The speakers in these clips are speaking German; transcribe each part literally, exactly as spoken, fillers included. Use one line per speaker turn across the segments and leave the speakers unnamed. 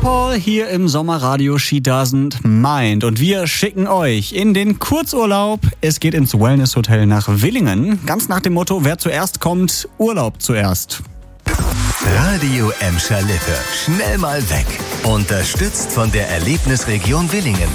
Paul hier im Sommerradio She Doesn't Mind. Und wir schicken euch in den Kurzurlaub. Es geht ins Wellness-Hotel nach Willingen. Ganz nach dem Motto, wer zuerst kommt, Urlaub zuerst.
Radio Emscher Lippe. Schnell mal weg. Unterstützt von der Erlebnisregion Willingen.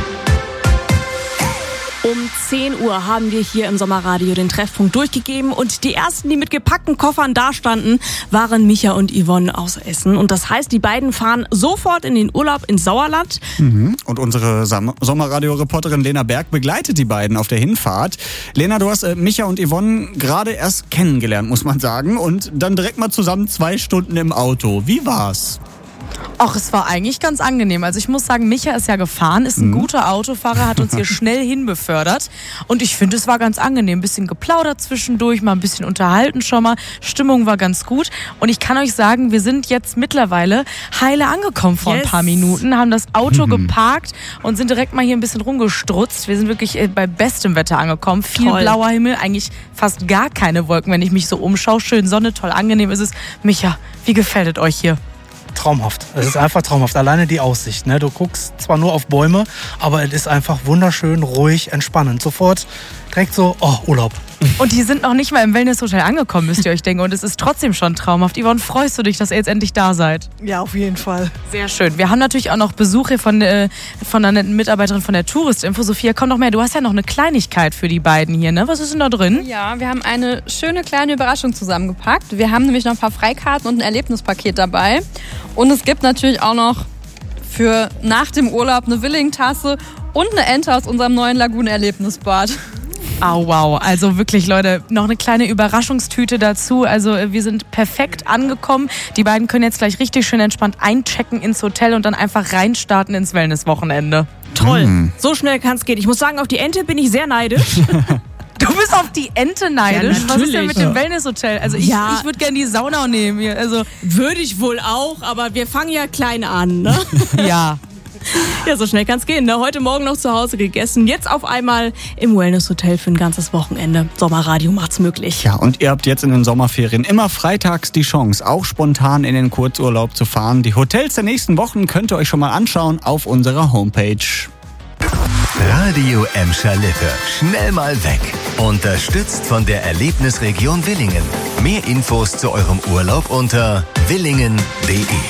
Um zehn Uhr haben wir hier im Sommerradio den Treffpunkt durchgegeben und die ersten, die mit gepackten Koffern dastanden, waren Micha und Yvonne aus Essen. Und das heißt, die beiden fahren sofort in den Urlaub ins Sauerland.
Mhm. Und unsere Sam- Sommerradio-Reporterin Lena Berg begleitet die beiden auf der Hinfahrt. Lena, du hast äh, Micha und Yvonne gerade erst kennengelernt, muss man sagen. Und dann direkt mal zusammen zwei Stunden im Auto. Wie war's?
Ach, es war eigentlich ganz angenehm. Also ich muss sagen, Micha ist ja gefahren, ist ein mhm. guter Autofahrer, hat uns hier schnell hinbefördert. Und ich finde, es war ganz angenehm. Ein bisschen geplaudert zwischendurch, mal ein bisschen unterhalten schon mal. Stimmung war ganz gut. Und ich kann euch sagen, wir sind jetzt mittlerweile heile angekommen vor yes. ein paar Minuten, haben das Auto mhm. geparkt und sind direkt mal hier ein bisschen rumgestrutzt. Wir sind wirklich bei bestem Wetter angekommen. Viel toll. Blauer Himmel, eigentlich fast gar keine Wolken, wenn ich mich so umschaue. Schön Sonne, toll angenehm ist es. Micha, wie gefällt es euch hier?
Traumhaft. Es ist einfach traumhaft. Alleine die Aussicht. Ne? Du guckst zwar nur auf Bäume, aber es ist einfach wunderschön, ruhig, entspannend. Sofort direkt so, oh, Urlaub.
Und die sind noch nicht mal im Wellness-Hotel angekommen, müsst ihr euch denken. Und es ist trotzdem schon traumhaft. Yvonne, freust du dich, dass ihr jetzt endlich da seid?
Ja, auf jeden Fall.
Sehr schön. Wir haben natürlich auch noch Besuch hier von, äh, von einer netten Mitarbeiterin von der Touristinfo. Sophia, komm noch mehr. Du hast ja noch eine Kleinigkeit für die beiden hier, ne? Was ist denn da drin?
Ja, wir haben eine schöne kleine Überraschung zusammengepackt. Wir haben nämlich noch ein paar Freikarten und ein Erlebnispaket dabei. Und es gibt natürlich auch noch für nach dem Urlaub eine Willingen-Tasse und eine Ente aus unserem neuen Lagune-Erlebnisbad.
Oh, wow. Also wirklich, Leute, noch eine kleine Überraschungstüte dazu. Also wir sind perfekt angekommen. Die beiden können jetzt gleich richtig schön entspannt einchecken ins Hotel und dann einfach reinstarten ins Wellness-Wochenende.
Toll. Mhm. So schnell kann es gehen. Ich muss sagen, auf die Ente bin ich sehr neidisch.
Du bist auf die Ente neidisch?
Ja,
was ist denn mit dem Wellness-Hotel? Also ich,
ja.
ich würde gerne die Sauna nehmen. Hier. Also
würde ich wohl auch, aber wir fangen ja klein an, ne?
Ja.
Ja, so schnell kann's gehen, ne? Heute Morgen noch zu Hause gegessen, jetzt auf einmal im Wellness-Hotel für ein ganzes Wochenende. Sommerradio macht's möglich.
Ja, und ihr habt jetzt in den Sommerferien immer freitags die Chance, auch spontan in den Kurzurlaub zu fahren. Die Hotels der nächsten Wochen könnt ihr euch schon mal anschauen auf unserer Homepage.
Radio Emscher Lippe. Schnell mal weg. Unterstützt von der Erlebnisregion Willingen. Mehr Infos zu eurem Urlaub unter willingen punkt de.